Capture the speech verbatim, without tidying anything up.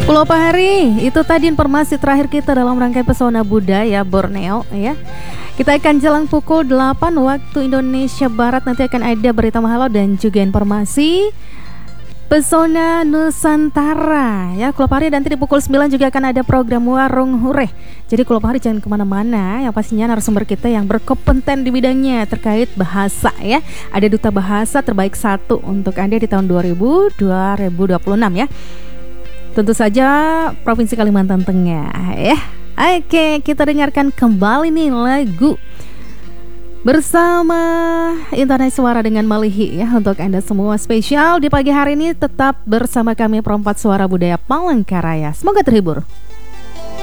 Pulau Pahari, itu tadi informasi terakhir kita dalam rangkai pesona budaya Borneo ya. Kita akan jalan pukul delapan waktu Indonesia Barat. Nanti akan ada berita mahalo dan juga informasi pesona Nusantara ya. Pulau Pahari nanti di pukul sembilan juga akan ada program Warung Hureh. Jadi Pulau Pahari jangan kemana-mana. Yang pastinya narasumber kita yang berkompeten di bidangnya terkait bahasa ya. Ada duta bahasa terbaik satu untuk Anda di tahun dua ribu dua puluh enam ya. Tentu saja Provinsi Kalimantan Tengah ya. Oke, kita dengarkan kembali nih lagu bersama Internet Suara dengan Malihi ya. Untuk Anda semua spesial di pagi hari ini, tetap bersama kami Perempat Suara Budaya Palangkaraya. Semoga terhibur.